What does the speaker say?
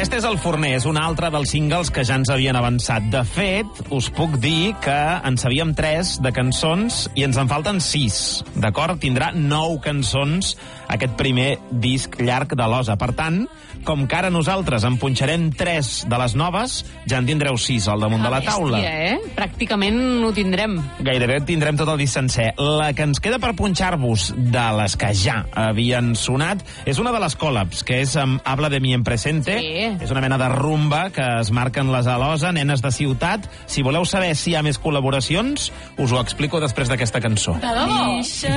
Aquest és el Forner, és un altre dels singles que ja ens havien avançat. De fet, us puc dir que en sabíem 3 de cançons i ens en falten 6. D'acord? Tindrà 9 cançons aquest primer disc llarg de l'Osa. Per tant, com que ara nosaltres en punxarem 3 de les noves, ja en tindreu 6 al damunt de la taula. Pràcticament ho tindrem. Gairebé tindrem tot el disc sencer. La que ens queda per punxar-vos de les que ja havien sonat és una de les col·labs, que és amb Habla de mi en presente. Sí. És una mena de rumba que es marquen les a l'Osa, nenes de ciutat. Si voleu saber si hi ha més col·laboracions, us ho explico després d'aquesta cançó. De debò?